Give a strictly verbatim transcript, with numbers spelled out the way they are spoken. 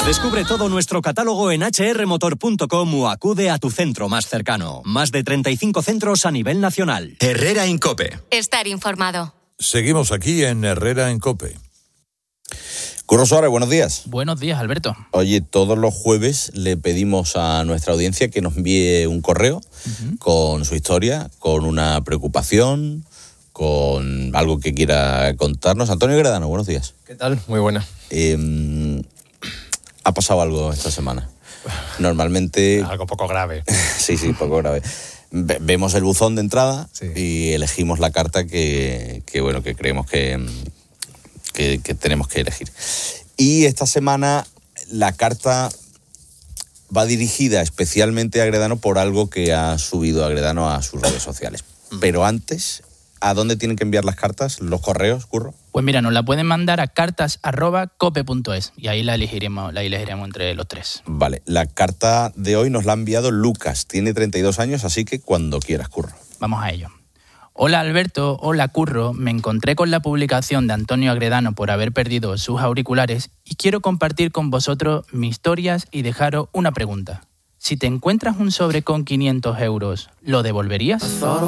Descubre todo nuestro catálogo en hache erre motor punto com o acude a tu centro más cercano. Más de treinta y cinco centros a nivel nacional. Herrera en COPE. Estar informado. Seguimos aquí en Herrera en COPE. Curro Suárez, buenos días. Buenos días, Alberto. Oye, todos los jueves le pedimos a nuestra audiencia que nos envíe un correo uh-huh. con su historia, con una preocupación, con algo que quiera contarnos. Antonio Gredano, buenos días. ¿Qué tal? Muy buena. Eh, ¿Ha pasado algo esta semana? Normalmente... Algo poco grave. sí, sí, poco grave. Ve- vemos el buzón de entrada sí. y elegimos la carta que, que bueno, que creemos que, que, que tenemos que elegir. Y esta semana la carta va dirigida especialmente a Gredano por algo que ha subido a Gredano a sus redes sociales. Pero antes, ¿a dónde tienen que enviar las cartas, los correos, Curro? Pues mira, nos la pueden mandar a cartas arroba cope punto es y ahí la elegiremos, la elegiremos entre los tres. Vale, la carta de hoy nos la ha enviado Lucas, tiene treinta y dos años, así que cuando quieras, Curro. Vamos a ello. Hola Alberto, hola Curro, me encontré con la publicación de Antonio Agredano por haber perdido sus auriculares y quiero compartir con vosotros mis historias y dejaros una pregunta. Si te encuentras un sobre con quinientos euros, ¿lo devolverías?